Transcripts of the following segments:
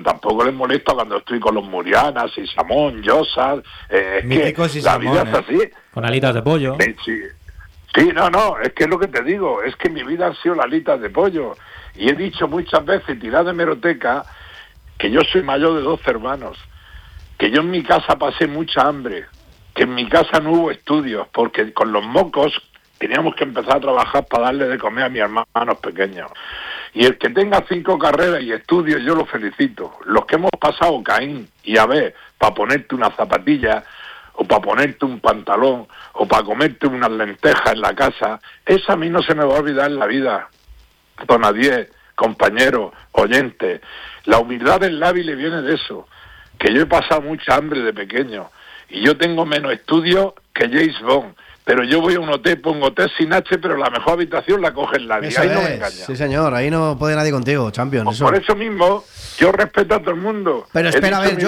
tampoco les molesta cuando estoy con los Murianas y Samón, Llosa. Es Míticos que y la Samón, vida es así. Con alitas de pollo. Sí. Sí, no, es que es lo que te digo, es que mi vida ha sido la alitas de pollo. Y he dicho muchas veces, tirada de hemeroteca, que yo soy mayor de 12 hermanos, que yo en mi casa pasé mucha hambre, que en mi casa no hubo estudios, porque con los mocos teníamos que empezar a trabajar para darle de comer a mis hermanos pequeños. Y el que tenga 5 carreras y estudios, yo lo felicito. Los que hemos pasado Caín y Abel para ponerte una zapatilla, o para ponerte un pantalón, o para comerte unas lentejas en la casa, esa a mí no se me va a olvidar en la vida. Zona 10, compañeros, oyentes. La humildad del Lavi le viene de eso, que yo he pasado mucha hambre de pequeño, y yo tengo menos estudios que James Bond, pero yo voy a un hotel, pongo hotel sin H, pero la mejor habitación la coge el Lavi, ahí no me engaña. Sí, señor, ahí no puede nadie contigo, Champion. Pues por eso mismo, yo respeto a todo el mundo. Pero espera, a ver,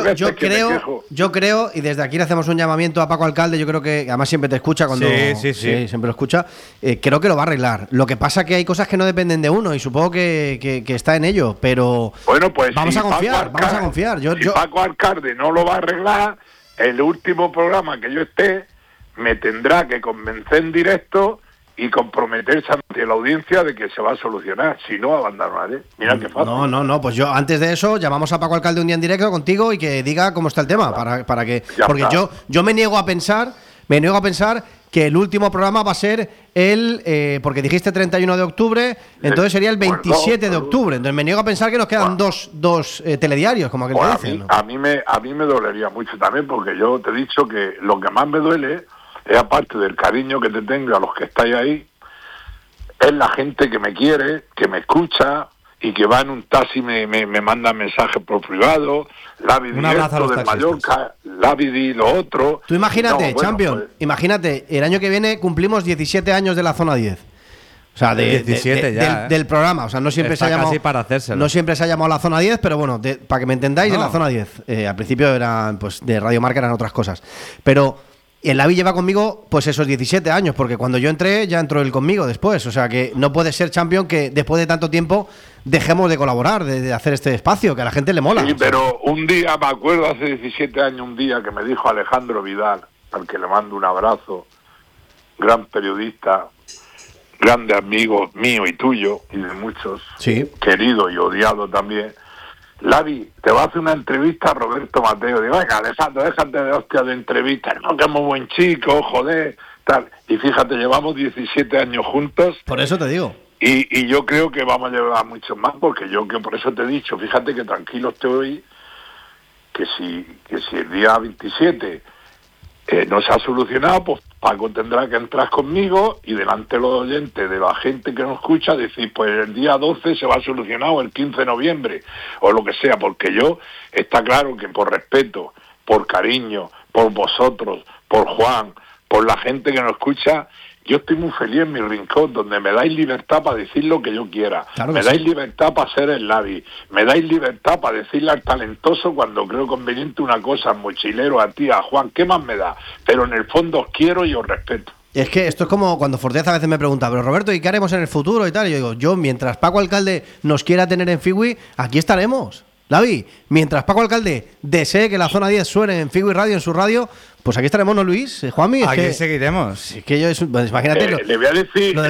yo creo, y desde aquí le hacemos un llamamiento a Paco Alcalde, yo creo que además siempre te escucha cuando... Sí, siempre lo escucha. Creo que lo va a arreglar. Lo que pasa que hay cosas que no dependen de uno y supongo que está en ello, pero bueno, pues vamos si a confiar. Si Paco Alcalde no lo va a arreglar, el último programa que yo esté, me tendrá que convencer en directo y comprometerse ante la audiencia de que se va a solucionar. Si no, abandonaré. Mira qué fácil. No, pues yo antes de eso llamamos a Paco Alcalde un día en directo contigo y que diga cómo está el tema, para que porque yo me niego a pensar que el último programa va a ser porque dijiste 31 de octubre, entonces sería el 27 de octubre. Entonces me niego a pensar que nos quedan dos telediarios, como aquel que dicen, ¿no? A mí me dolería mucho también, porque yo te he dicho que lo que más me duele es, aparte del cariño que te tengo a los que estáis ahí, es la gente que me quiere, que me escucha y que va en un taxi, me manda mensajes por privado, Lavi directo del Mallorca, Lavi lo otro. Tú imagínate, Champion, imagínate, el año que viene cumplimos 17 años de la Zona 10. O sea, 17 del programa. O sea, no siempre se ha llamado para hacérselo. No siempre se ha llamado la Zona 10, pero bueno, para que me entendáis, en la Zona 10. Al principio eran, pues, de Radio Marca eran otras cosas. Pero el Lavi lleva conmigo, pues, esos 17 años, porque cuando yo entré, ya entró él conmigo después. O sea, que no puede ser, Champion, que después de tanto tiempo dejemos de colaborar, de hacer este espacio, que a la gente le mola. Sí, pero un día, me acuerdo, hace 17 años, un día que me dijo Alejandro Vidal, al que le mando un abrazo, gran periodista, grande amigo mío y tuyo, y de muchos, querido y odiado también: Lavi, te va a hacer una entrevista a Roberto Mateo. Digo, venga, Alejandro, déjate de hostia de entrevistas, no, que es muy buen chico, joder, tal. Y fíjate, llevamos 17 años juntos. Por eso te digo. Y yo creo que vamos a llevar mucho más, porque que por eso te he dicho, fíjate que tranquilo estoy, que si el día 27 no se ha solucionado, pues Paco tendrá que entrar conmigo y delante de los oyentes, de la gente que nos escucha, decir, pues el día 12 se va a solucionar, o el 15 de noviembre, o lo que sea, porque yo, está claro que por respeto, por cariño, por vosotros, por Juan, por la gente que nos escucha, yo estoy muy feliz en mi rincón, donde me dais libertad para decir lo que yo quiera. Claro que me dais libertad para ser el Lavi. Me dais libertad para decirle al talentoso cuando creo conveniente una cosa, al mochilero, a ti, a Juan, ¿qué más me da? Pero en el fondo os quiero y os respeto. Es que esto es como cuando Forteza a veces me pregunta, pero Roberto, ¿y qué haremos en el futuro y tal? Y yo digo, mientras Paco Alcalde nos quiera tener en Figui, aquí estaremos. Lavi, mientras Paco Alcalde desee que la Zona 10 suene en Figui Radio, en su radio, pues aquí estaremos, ¿no, Luis? Juanmi, aquí seguiremos. Es que yo, pues, imagínate. Le voy a decir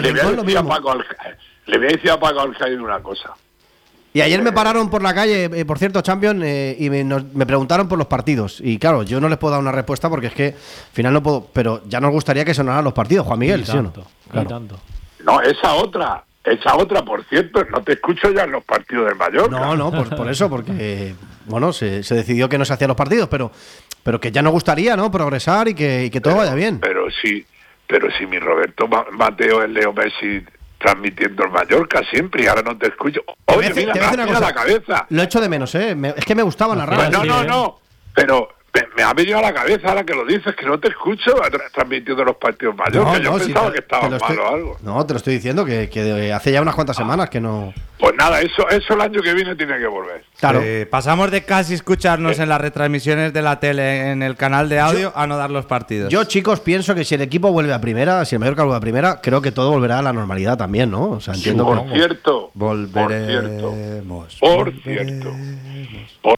a Paco Alcalde una cosa. Y ayer me pararon por la calle, por cierto, Champion, y me preguntaron por los partidos. Y claro, yo no les puedo dar una respuesta porque es que al final no puedo. Pero ya nos gustaría que sonaran los partidos, Juan Miguel, ¿sí o no? Claro. No, esa otra, por cierto, no te escucho ya en los partidos del Mallorca. No, por eso, porque bueno, se decidió que no se hacían los partidos, pero que ya nos gustaría, ¿no? Progresar y que todo vaya bien. Pero si mi Roberto Mateo es Leo Messi transmitiendo el Mallorca siempre, y ahora no te escucho. Oye, mira la cabeza. Lo echo de menos, es que me gustaba narrar. No, pero me ha venido a la cabeza ahora que lo dices, que no te escucho transmitiendo los partidos Mallorca. Yo pensaba que estaba mal o algo. No, te lo estoy diciendo que hace ya unas cuantas semanas que no. Pues nada, eso el año que viene tiene que volver. Claro. Pasamos de casi escucharnos en las retransmisiones de la tele en el canal de audio a no dar los partidos. Yo, chicos, pienso que si el equipo vuelve a primera, si el Mallorca vuelve a primera, creo que todo volverá a la normalidad también, ¿no? O sea, entiendo por cierto. Volveremos. Por cierto.